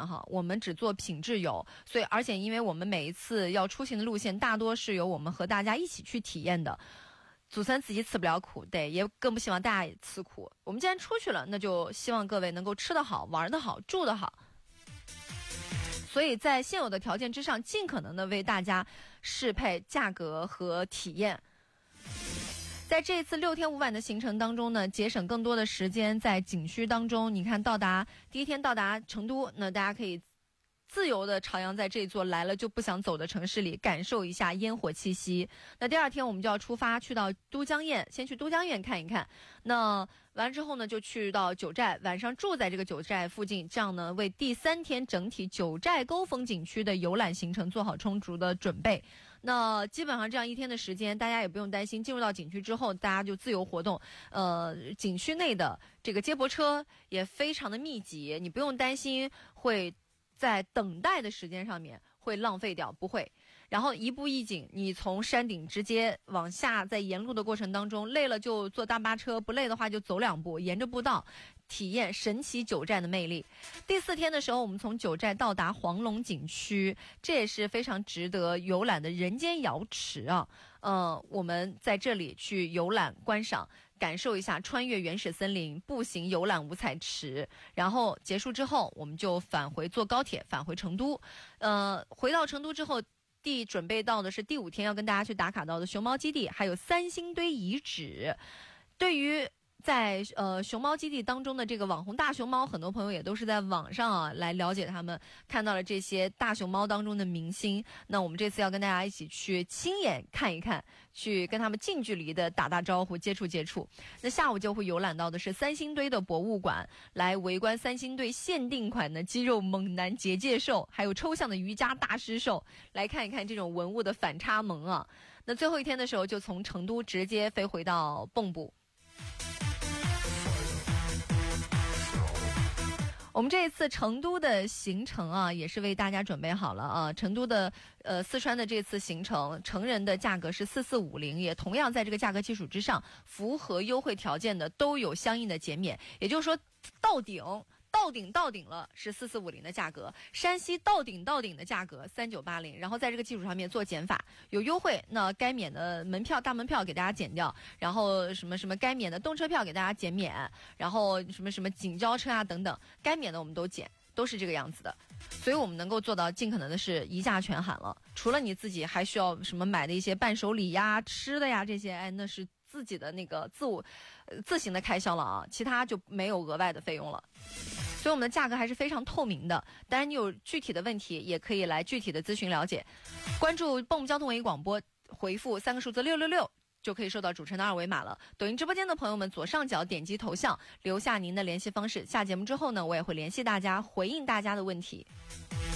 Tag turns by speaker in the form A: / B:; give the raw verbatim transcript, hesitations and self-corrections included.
A: 然哈，我们只做品质游，所以而且因为我们每一次要出行的路线大多是由我们和大家一起去体验的，祖孙自己吃不了苦，对，也更不希望大家也吃苦。我们既然出去了，那就希望各位能够吃得好，玩得好，住得好。所以在现有的条件之上，尽可能的为大家适配价格和体验。在这一次六天五晚的行程当中呢，节省更多的时间在景区当中。你看，到达第一天到达成都，那大家可以自由的徜徉在这座来了就不想走的城市里，感受一下烟火气息。那第二天我们就要出发去到都江堰，先去都江堰看一看。那完了之后呢，就去到九寨，晚上住在这个九寨附近，这样呢为第三天整体九寨沟风景区的游览行程做好充足的准备。那基本上这样一天的时间，大家也不用担心进入到景区之后大家就自由活动。呃，景区内的这个接驳车也非常的密集，你不用担心会在等待的时间上面会浪费掉，不会。然后一步一景，你从山顶直接往下，在沿路的过程当中，累了就坐大巴车，不累的话就走两步，沿着步道体验神奇九寨的魅力。第四天的时候，我们从九寨到达黄龙景区，这也是非常值得游览的人间瑶池啊。呃，我们在这里去游览观赏，感受一下穿越原始森林，步行游览五彩池，然后结束之后，我们就返回坐高铁返回成都。呃，回到成都之后，地准备到的是第五天要跟大家去打卡到的熊猫基地，还有三星堆遗址。对于在呃熊猫基地当中的这个网红大熊猫，很多朋友也都是在网上啊来了解他们，看到了这些大熊猫当中的明星。那我们这次要跟大家一起去亲眼看一看，去跟他们近距离的打打招呼，接触接触。那下午就会游览到的是三星堆的博物馆，来围观三星堆限定款的肌肉猛男结界兽，还有抽象的瑜伽大师兽，来看一看这种文物的反差萌啊。那最后一天的时候，就从成都直接飞回到蚌埠。我们这一次成都的行程啊，也是为大家准备好了啊。成都的呃四川的这次行程，成人的价格是四四五零，也同样在这个价格基础之上，符合优惠条件的都有相应的减免。也就是说，到顶到顶到顶了是四四五零的价格，山西到顶到顶的价格三九八零，然后在这个基础上面做减法，有优惠，那该免的门票大门票给大家减掉，然后什么什么该免的动车票给大家减免，然后什么什么景交车啊等等，该免的我们都减，都是这个样子的。所以我们能够做到尽可能的是一价全含了，除了你自己还需要什么买的一些伴手礼呀、吃的呀这些，哎，那是自己的那个自我、呃、自行的开销了啊，其他就没有额外的费用了。所以我们的价格还是非常透明的，当然你有具体的问题也可以来具体的咨询了解。关注蚌埠交通文艺广播，回复三个数字六六六就可以收到主持人的二维码了。抖音直播间的朋友们，左上角点击头像，留下您的联系方式。下节目之后呢，我也会联系大家，回应大家的问题。